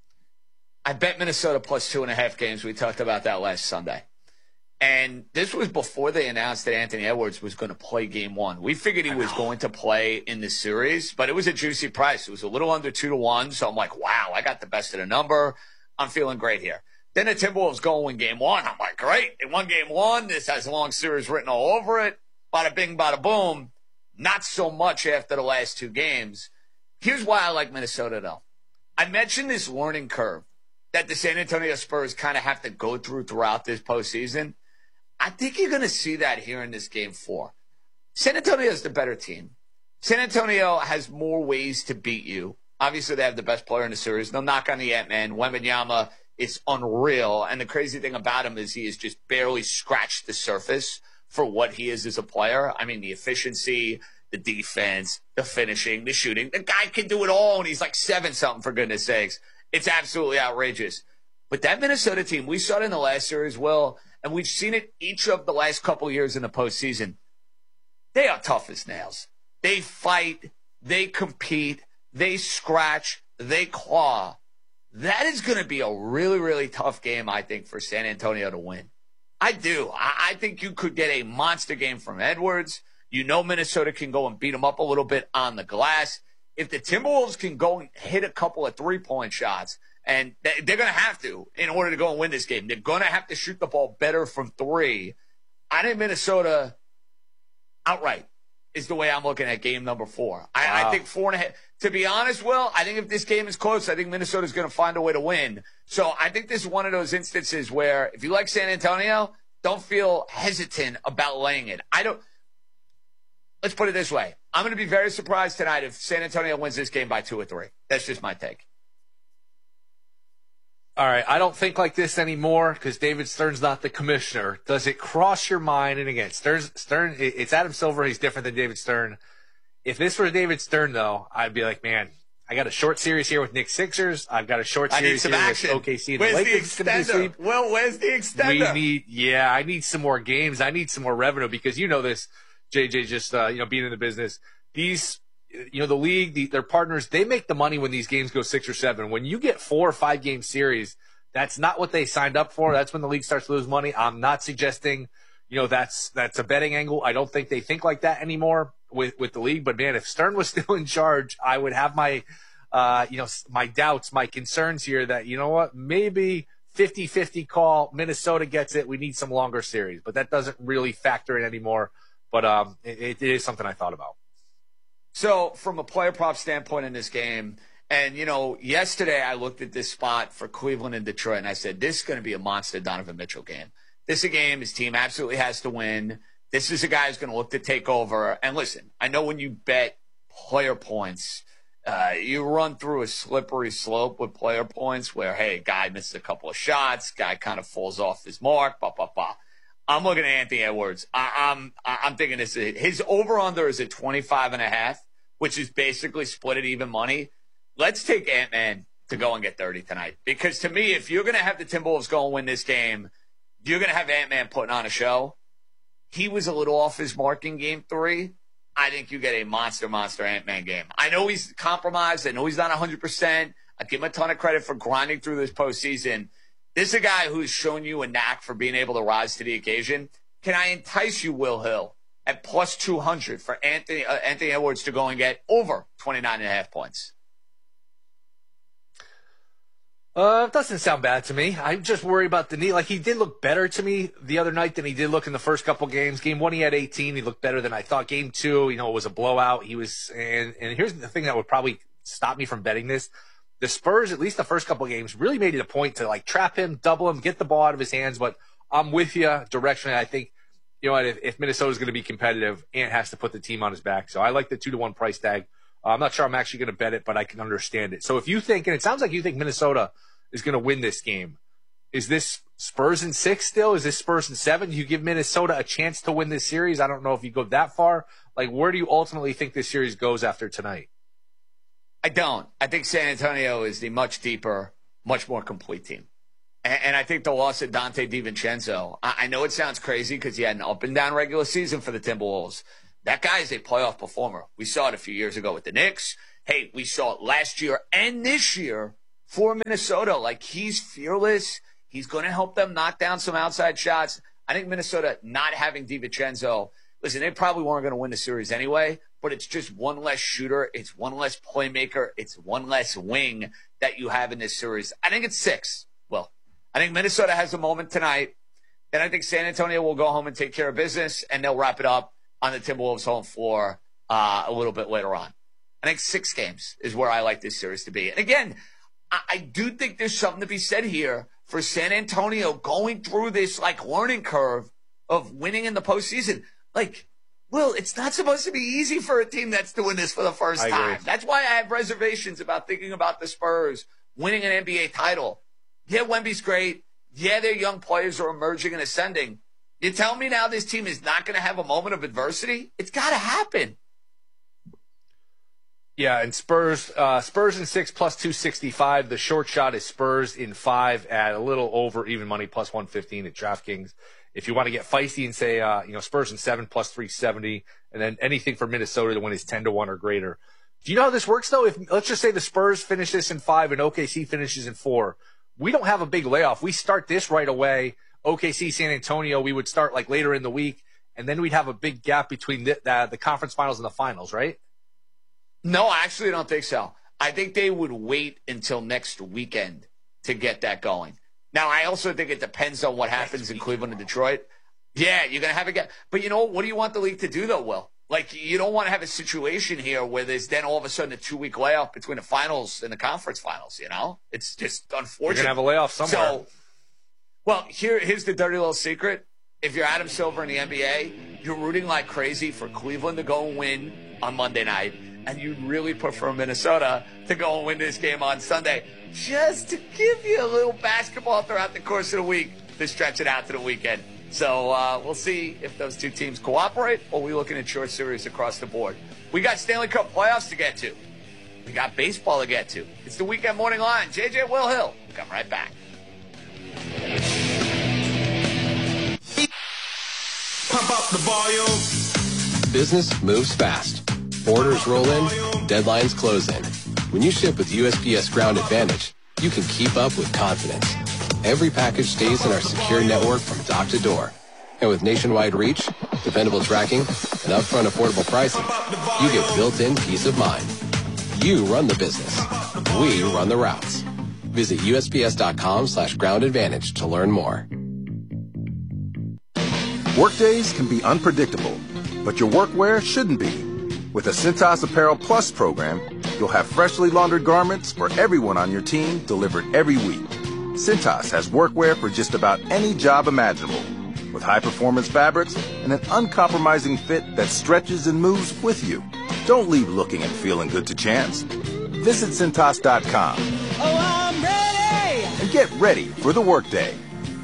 I bet Minnesota plus two and a half games. We talked about that last Sunday. And this was before they announced that Anthony Edwards was going to play game one. We figured he was going to play in the series, but it was a juicy price. It was a little under two to one. So I'm like, wow, I got the best of the number. I'm feeling great here. Then the Timberwolves go and win game one. I'm like, great. They won game one. This has a long series written all over it. Bada bing, bada boom. Not so much after the last two games. Here's why I like Minnesota, though. I mentioned this learning curve that the San Antonio Spurs kind of have to go through throughout this postseason. I think you're going to see that here in this game four. San Antonio is the better team. San Antonio has more ways to beat you. Obviously, they have the best player in the series. No knock on the Ant-Man. Wembanyama is unreal. And the crazy thing about him is he has just barely scratched the surface for what he is as a player. I mean, the efficiency, the defense, the finishing, the shooting. The guy can do it all, and he's like seven something, for goodness sakes. It's absolutely outrageous. But that Minnesota team, we saw it in the last series, Will, and we've seen it each of the last couple of years in the postseason. They are tough as nails. They fight. They compete. They scratch. They claw. That is going to be a really, really tough game, I think, for San Antonio to win. I do. I, I think you could get a monster game from Edwards. You know Minnesota can go and beat them up a little bit on the glass. If the Timberwolves can go and hit a couple of three-point shots, and they, they're going to have to in order to go and win this game. They're going to have to shoot the ball better from three. I think Minnesota outright is the way I'm looking at game number four. I, wow. I think four and a half. To be honest, Will, I think if this game is close, I think Minnesota's going to find a way to win. So I think this is one of those instances where if you like San Antonio, don't feel hesitant about laying it. I don't. Let's put it this way. I'm going to be very surprised tonight if San Antonio wins this game by two or three. That's just my take. All right, I don't think like this anymore because David Stern's not the commissioner. Does it cross your mind? And again, Stern's, Stern, it's Adam Silver. He's different than David Stern. If this were David Stern, though, I'd be like, man, I got a short series here with Nick Sixers. I've got a short series here action. with O K C. And where's the, the extender? Well, where's the extender? We need, yeah, I need some more games. I need some more revenue because you know this, J J, just uh, you know, being in the business. These, you know, the league, the, their partners, they make the money when these games go six or seven. When you get four or five game series, that's not what they signed up for. That's when the league starts to lose money. I'm not suggesting, you know, that's that's a betting angle. I don't think they think like that anymore with, with the league. But, man, if Stern was still in charge, I would have my, uh, you know, my doubts, my concerns here that, you know what, maybe fifty-fifty call, Minnesota gets it. We need some longer series. But that doesn't really factor in anymore. But um, it, it is something I thought about. So from a player prop standpoint in this game, and, you know, yesterday I looked at this spot for Cleveland and Detroit, and I said, this is going to be a monster Donovan Mitchell game. This is a game his team absolutely has to win. This is a guy who's going to look to take over. And listen, I know when you bet player points, uh, you run through a slippery slope with player points where, hey, guy misses a couple of shots, guy kind of falls off his mark, blah, blah, blah. I'm looking at Anthony Edwards. I, I'm I'm thinking this is, his over-under is at twenty-five and a half, which is basically split at even money. Let's take Ant-Man to go and get thirty tonight. Because to me, if you're going to have the Timberwolves go and win this game, you're going to have Ant-Man putting on a show. He was a little off his mark in game three. I think you get a monster, monster Ant-Man game. I know he's compromised. I know he's not one hundred percent. I give him a ton of credit for grinding through this postseason. This is a guy who's shown you a knack for being able to rise to the occasion. Can I entice you, Will Hill, at plus two hundred for Anthony uh, Anthony Edwards to go and get over twenty-nine and a half points? Uh, it doesn't sound bad to me. I just worry about the knee. Like, he did look better to me the other night than he did look in the first couple games. Game one, he had eighteen. He looked better than I thought. Game two, you know, it was a blowout. He was, and, and here's the thing that would probably stop me from betting this. The Spurs, at least the first couple games, really made it a point to, like, trap him, double him, get the ball out of his hands. But I'm with you directionally. I think, you know what, if, if Minnesota's going to be competitive, Ant has to put the team on his back. So I like the two to one price tag. Uh, I'm not sure I'm actually going to bet it, but I can understand it. So if you think, and it sounds like you think Minnesota is going to win this game, is this Spurs in six still? Is this Spurs in seven? Do you give Minnesota a chance to win this series? I don't know if you go that far. Like, where do you ultimately think this series goes after tonight? I don't. I think San Antonio is the much deeper, much more complete team. And, and I think the loss of Dante DiVincenzo, I, I know it sounds crazy because he had an up and down regular season for the Timberwolves. That guy is a playoff performer. We saw it a few years ago with the Knicks. Hey, we saw it last year and this year for Minnesota. Like, he's fearless. He's going to help them knock down some outside shots. I think Minnesota not having DiVincenzo, listen, they probably weren't going to win the series anyway, but it's just one less shooter. It's one less playmaker. It's one less wing that you have in this series. I think it's six. Well, I think Minnesota has a moment tonight. Then I think San Antonio will go home and take care of business, and they'll wrap it up on the Timberwolves' home floor uh, a little bit later on. I think six games is where I like this series to be. And again, I, I do think there's something to be said here for San Antonio going through this, like, learning curve of winning in the postseason. Like, Will, it's not supposed to be easy for a team that's doing this for the first I time. agree. That's why I have reservations about thinking about the Spurs winning an N B A title. Yeah, Wemby's great. Yeah, their young players are emerging and ascending. You tell me now this team is not going to have a moment of adversity? It's got to happen. Yeah, and Spurs, uh, Spurs in six plus two sixty-five. The short shot is Spurs in five at a little over even money plus one fifteen at DraftKings. If you want to get feisty and say, uh, you know, Spurs in seven plus three seventy, and then anything for Minnesota to win is ten to one or greater. Do you know how this works though? If let's just say the Spurs finish this in five and O K C finishes in four, we don't have a big layoff. We start this right away. O K C, San Antonio, we would start like later in the week, and then we'd have a big gap between the, the, the conference finals and the finals, right? No, I actually don't think so. I think they would wait until next weekend to get that going. Now, I also think it depends on what happens in Cleveland and Detroit. Yeah, you're going to have a gap. But you know, what do you want the league to do, though, Will? Like, you don't want to have a situation here where there's then all of a sudden a two-week layoff between the finals and the conference finals, you know? It's just unfortunate. You're going to have a layoff somewhere. So, well, here, here's the dirty little secret. if you're Adam Silver in the N B A, you're rooting like crazy for Cleveland to go and win on Monday night, and you'd really prefer Minnesota to go and win this game on Sunday, just to give you a little basketball throughout the course of the week to stretch it out to the weekend. So uh, we'll see if those two teams cooperate, or we're looking at short series across the board. We got Stanley Cup playoffs to get to. We got baseball to get to. It's the Weekend Morning Line. J J Will Hill. We'll come right back. Pump up the volume. Business moves fast. Orders roll in, deadlines close in. When you ship with U S P S Ground Advantage, you can keep up with confidence. Every package stays in our secure network from dock to door. And with nationwide reach, dependable tracking, and upfront affordable pricing, you get built-in peace of mind. You run the business. We run the routes. Visit U S P S dot com slash ground advantage to learn more. Workdays can be unpredictable, but your workwear shouldn't be. With the Cintas Apparel Plus program, you'll have freshly laundered garments for everyone on your team delivered every week. Cintas has workwear for just about any job imaginable, with high-performance fabrics and an uncompromising fit that stretches and moves with you. Don't leave looking and feeling good to chance. Visit Cintas dot com. Oh, I'm ready! And get ready for the workday.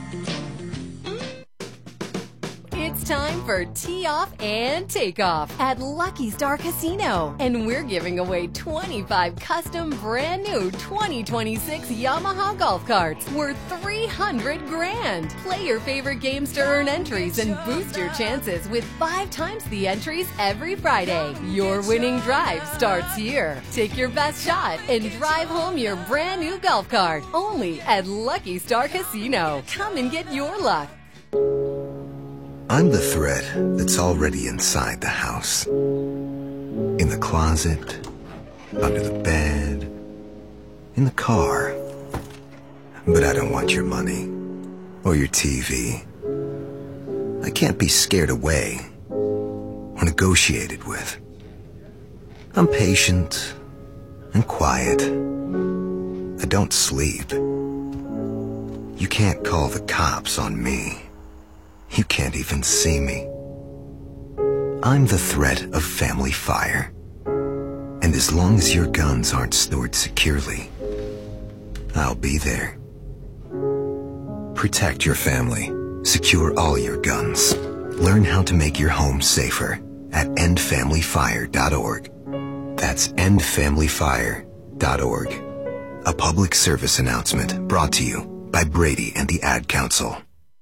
It's time for Tee Off and Take Off at Lucky Star Casino. And we're giving away twenty-five custom brand new twenty twenty-six Yamaha golf carts worth three hundred grand. Play your favorite games to earn entries and boost your chances with five times the entries every Friday. Your winning drive starts here. Take your best shot and drive home your brand new golf cart. Only at Lucky Star Casino. Come and get your luck. I'm the thread that's already inside the house. In the closet, under the bed, in the car. But I don't want your money or your T V. I can't be scared away or negotiated with. I'm patient and quiet. I don't sleep. You can't call the cops on me. You can't even see me. I'm the threat of family fire. And as long as your guns aren't stored securely, I'll be there. Protect your family. Secure all your guns. Learn how to make your home safer at end family fire dot org. That's end family fire dot org. A public service announcement brought to you by Brady and the Ad Council.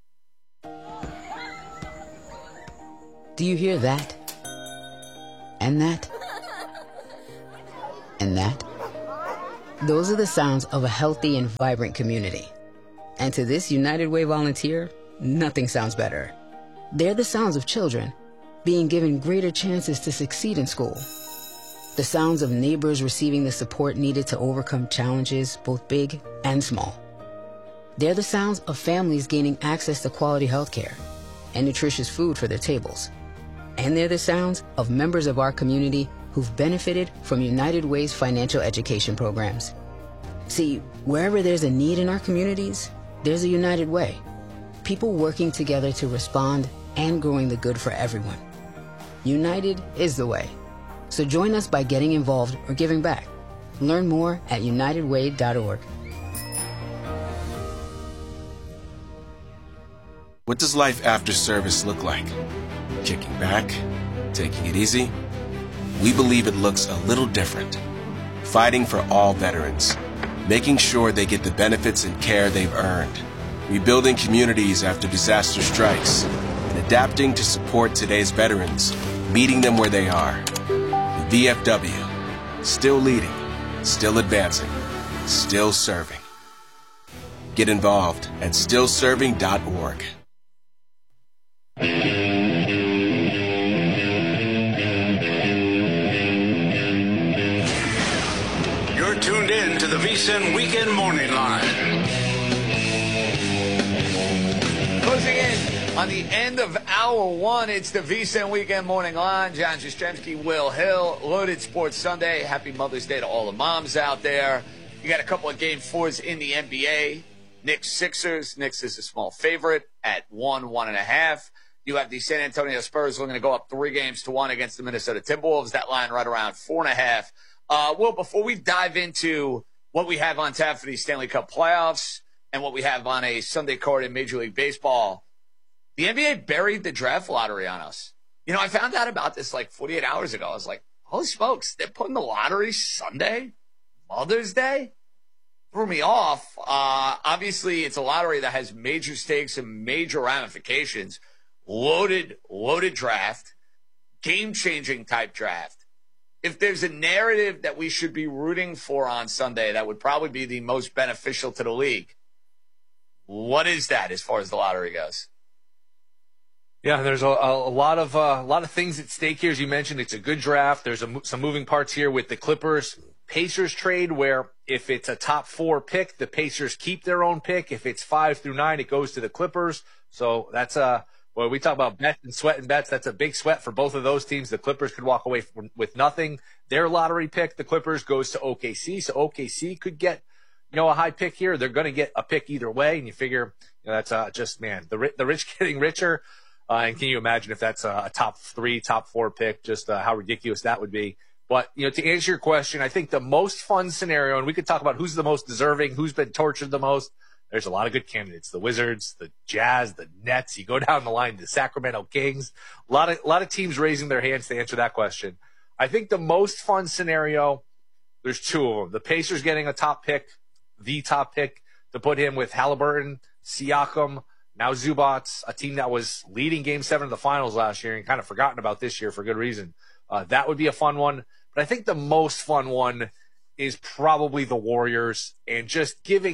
Do you hear that? And that? And that? Those are the sounds of a healthy and vibrant community. And to this United Way volunteer, nothing sounds better. They're the sounds of children being given greater chances to succeed in school. The sounds of neighbors receiving the support needed to overcome challenges, both big and small. They're the sounds of families gaining access to quality health care and nutritious food for their tables. And they're the sounds of members of our community who've benefited from United Way's financial education programs. See, wherever there's a need in our communities, there's a United Way. People working together to respond and growing the good for everyone. United is the way. So join us by getting involved or giving back. Learn more at united way dot org. What does life after service look like? Kicking back? Taking it easy? We believe it looks a little different. Fighting for all veterans. Making sure they get the benefits and care they've earned. Rebuilding communities after disaster strikes. And adapting to support today's veterans. Meeting them where they are. The V F W. Still leading. Still advancing. Still serving. Get involved at still serving dot org. Tuned in to the VSiN Weekend Morning Line. Closing in on the end of hour one, it's the VSiN Weekend Morning Line. John Jastrzemski, Will Hill, Loaded Sports Sunday. Happy Mother's Day to all the moms out there. You got a couple of game fours in the N B A. Knicks Sixers. Knicks is a small favorite at one, one and a half. You have the San Antonio Spurs looking to go up three games to one against the Minnesota Timberwolves. That line right around four and a half. Uh, Will, before we dive into what we have on tap for the Stanley Cup playoffs and what we have on a Sunday card in Major League Baseball, the N B A buried the draft lottery on us. You know, I found out about this like forty-eight hours ago. I was like, holy smokes, they're putting the lottery Sunday, Mother's Day? Threw me off. Uh, obviously, it's a lottery that has major stakes and major ramifications. Loaded, loaded draft, game-changing type draft. If there's a narrative that we should be rooting for on Sunday, that would probably be the most beneficial to the league. What is that as far as the lottery goes? Yeah, there's a, a lot of uh, a lot of things at stake here. As you mentioned, it's a good draft. There's a, some moving parts here with the Clippers Pacers trade, where if it's a top four pick, the Pacers keep their own pick. If it's five through nine, it goes to the Clippers. So that's a well, we talk about bets and sweat and bets. That's a big sweat for both of those teams. The Clippers could walk away from, with nothing. Their lottery pick, the Clippers, goes to O K C. So O K C could get, you know, a high pick here. They're going to get a pick either way. And you figure, you know, that's uh, just, man, the the rich getting richer. Uh, and can you imagine if that's a, a top three, top four pick, just uh, how ridiculous that would be. But, you know, to answer your question, I think the most fun scenario, and we could talk about who's the most deserving, who's been tortured the most. There's a lot of good candidates. The Wizards, the Jazz, the Nets. You go down the line, the Sacramento Kings. A lot of, a lot of teams raising their hands to answer that question. I think the most fun scenario, there's two of them. The Pacers getting a top pick, the top pick, to put him with Halliburton, Siakam, now Zubats, a team that was leading Game seven of the finals last year and kind of forgotten about this year for good reason. Uh, that would be a fun one. But I think the most fun one is probably the Warriors, and just giving